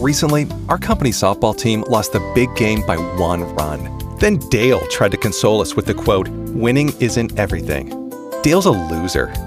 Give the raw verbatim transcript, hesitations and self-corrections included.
Recently, our company softball team lost the big game by one run. Then Dale tried to console us with the quote, "Winning isn't everything." Dale's a loser.